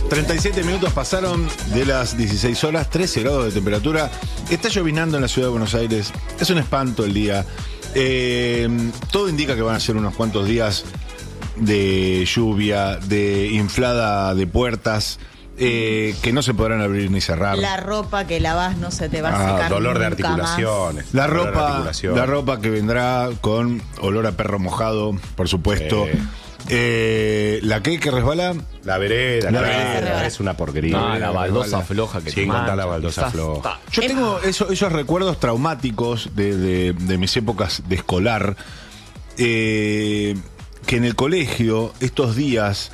37 minutos pasaron de las 16 horas, 13 grados de temperatura. Está llovinando en la ciudad de Buenos Aires. Es un espanto el día. Todo indica que van a ser unos cuantos días de lluvia, de inflada de puertas, que no se podrán abrir ni cerrar. La ropa que lavas no se te va a secar. Dolor de nunca articulaciones. La ropa que vendrá con olor a perro mojado, por supuesto. ¿La que resbala? La vereda, La vereda. es una porquería. No, la baldosa floja que Sí, te contá mancha, la baldosa quizás. floja. Yo tengo esos recuerdos traumáticos de mis épocas de escolar, que en el colegio, estos días,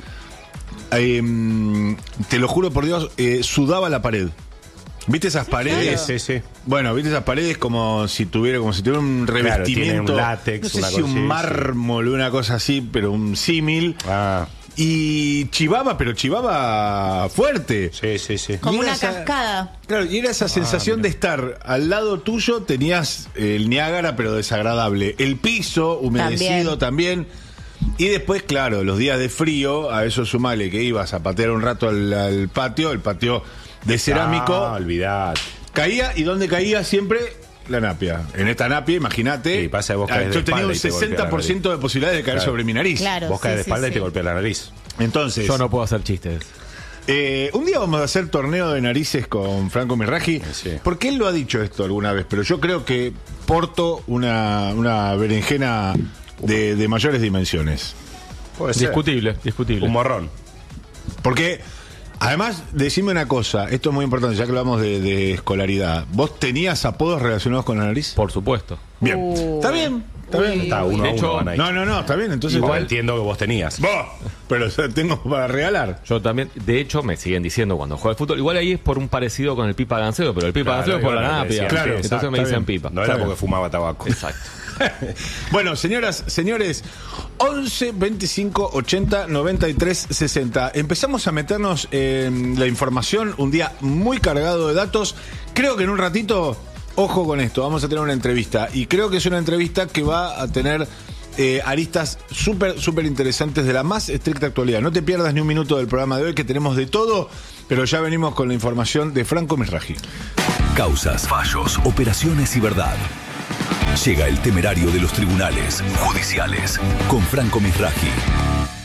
te lo juro por Dios, sudaba la pared. ¿Viste esas paredes? Sí, sí. Bueno, ¿viste esas paredes como si tuviera un revestimiento? tienen un látex, no sé una si cosa un así, mármol o una cosa así, pero un símil. Ah, Y chivaba, pero chivaba fuerte. sí. Como Y una era esa- cascada. Claro, y era esa sensación de estar al lado tuyo, tenías el Niágara, pero desagradable. El piso humedecido también. Y después, claro, los días de frío, a eso sumale que ibas a patear un rato al patio, el patio de cerámico. Olvidate. Caía, y donde caía siempre la napia. En esta napia, imagínate. Sí, pasa que vos caes de yo tenía un espalda y te golpea la 60% de posibilidades de caer Claro. sobre mi nariz. Claro. Vos caes de sí, espalda sí, y te sí. golpea la nariz. Entonces, Yo no puedo hacer chistes. un día vamos a hacer torneo de narices con Franco Mirraji, Sí. porque él lo ha dicho esto alguna vez, pero yo creo que porto una berenjena de mayores dimensiones. Puede ser. Discutible. Un morrón. Porque, además, decime una cosa, esto es muy importante, ya que hablamos de escolaridad. ¿Vos tenías apodos relacionados con la nariz? Por supuesto. Bien. ¿Está bien? ¿Está bien? Está uno De a hecho, uno van ahí. No, está bien, entonces... Igual entiendo que vos tenías. Vos, pero tengo para regalar. Yo también, de hecho, me siguen diciendo cuando juego al fútbol. Igual ahí es por un parecido con el Pipa Gancedo, pero el Pipa Claro, Gancedo es por la igual me napia. decían, claro, Entonces exacto, me está dicen bien. Pipa. No era Está porque bien. fumaba tabaco. Exacto. Bueno, señoras, señores, 11 25 80 93 60. Empezamos a meternos en la información, un día muy cargado de datos. Creo que en un ratito, ojo con esto, vamos a tener una entrevista. Y creo que es una entrevista que va a tener aristas súper interesantes de la más estricta actualidad. No te pierdas ni un minuto del programa de hoy, que tenemos de todo, pero ya venimos con la información de Franco Mirraji. Causas, fallos, operaciones y verdad. Llega el temerario de los tribunales judiciales con Franco Mirraji.